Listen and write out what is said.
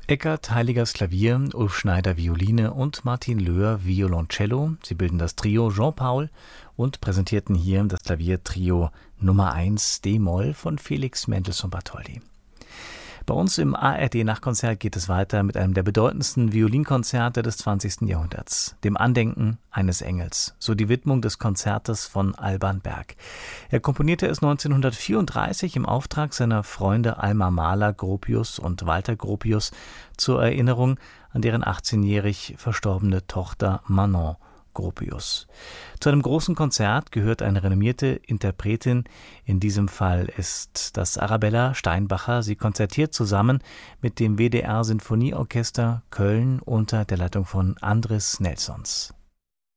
Eckart Heiligers Klavier, Ulf Schneider Violine und Martin Löhr Violoncello. Sie bilden das Trio Jean-Paul und präsentierten hier das Klaviertrio Nummer 1 d-Moll von Felix Mendelssohn-Bartholdy. Bei uns im ARD-Nachtkonzert geht es weiter mit einem der bedeutendsten Violinkonzerte des 20. Jahrhunderts, dem Andenken eines Engels, so die Widmung des Konzertes von Alban Berg. Er komponierte es 1934 im Auftrag seiner Freunde Alma Mahler Gropius und Walter Gropius zur Erinnerung an deren 18-jährig verstorbene Tochter Manon Gropius. Zu einem großen Konzert gehört eine renommierte Interpretin, in diesem Fall ist das Arabella Steinbacher. Sie konzertiert zusammen mit dem WDR Sinfonieorchester Köln unter der Leitung von Andris Nelsons.